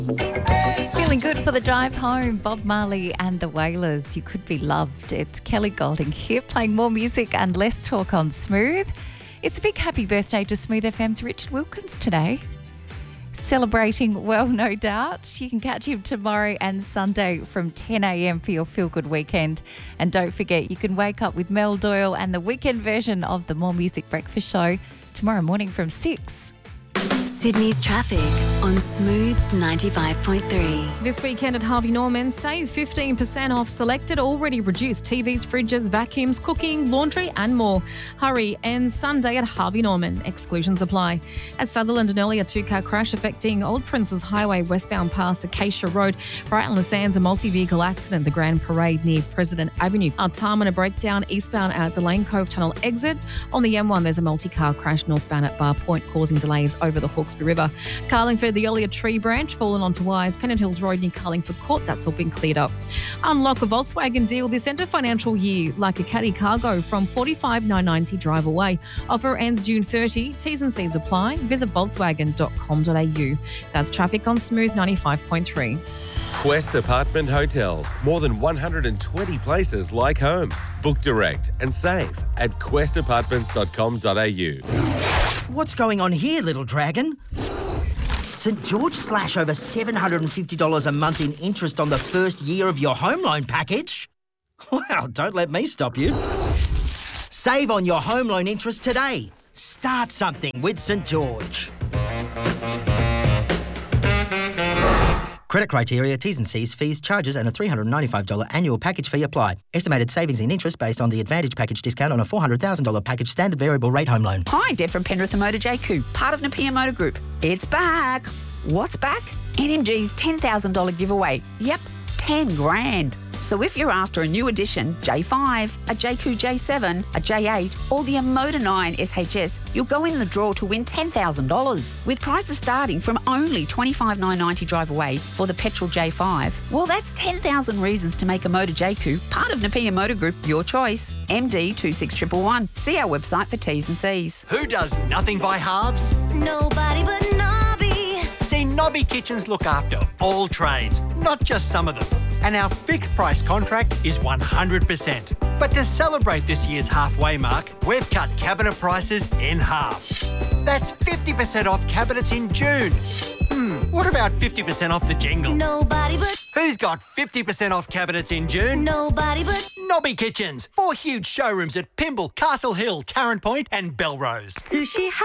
Feeling good for the drive home. Bob Marley and the Wailers. You could be loved. It's Kelly Golding here playing more music and less talk on Smooth. It's a big happy birthday to Smooth FM's Richard Wilkins today. Celebrating well, no doubt. You can catch him tomorrow and Sunday from 10 a.m. for your Feel Good weekend. And don't forget, you can wake up with Mel Doyle and the weekend version of the More Music Breakfast Show tomorrow morning from 6. Sydney's traffic on Smooth 95.3. This weekend at Harvey Norman, save 15% off selected already reduced TVs, fridges, vacuums, cooking, laundry and more. Hurry, ends Sunday at Harvey Norman. Exclusions apply. At Sutherland, an earlier two-car crash affecting Old Princes Highway westbound past Acacia Road. Brighton Les Sands, a multi-vehicle accident, the Grand Parade near President Avenue. Artarmon, a breakdown eastbound at the Lane Cove Tunnel exit. On the M1, there's a multi-car crash northbound at Bar Point, causing delays over the Hawkesbury River. Carlingford, the earlier tree branch fallen onto wires. Pennant Hills Road near Carlingford Court, that's all been cleared up. Unlock a Volkswagen deal this end of financial year, like a Caddy Cargo from $45,990 drive away. Offer ends June 30. T's and C's apply. Visit volkswagen.com.au. That's traffic on Smooth 95.3. Quest Apartment Hotels. More than 120 places like home. Book direct and save at questapartments.com.au. What's going on here, little dragon? St George slash over $750 a month in interest on the first year of your home loan package? Well, don't let me stop you. Save on your home loan interest today. Start something with St George. Credit criteria, T's and C's, fees, charges and a $395 annual package fee apply. Estimated savings in interest based on the Advantage package discount on a $400,000 package standard variable rate home loan. Hi, Deb from Penrith and Motor JQ, part of Napier Motor Group. It's back. What's back? NMG's $10,000 giveaway. Yep, 10 grand. So if you're after a new edition, J5, a JQ J7, a J8 or the Emoda 9 SHS, you'll go in the draw to win $10,000. With prices starting from only $25,990 drive away for the petrol J5. Well, that's 10,000 reasons to make a Motor JQ part of Napier Motor Group your choice. MD 26111. See our website for T's and C's. Who does nothing by halves? Nobody but Nobby. See, Nobby Kitchens look after all trades, not just some of them. And our fixed price contract is 100%. But to celebrate this year's halfway mark, we've cut cabinet prices in half. That's 50% off cabinets in June. What about 50% off the jingle? Nobody but. Who's got 50% off cabinets in June? Nobody but. Nobby Kitchens. 4 huge showrooms at Pymble, Castle Hill, Tarrant Point and Belrose. Sushi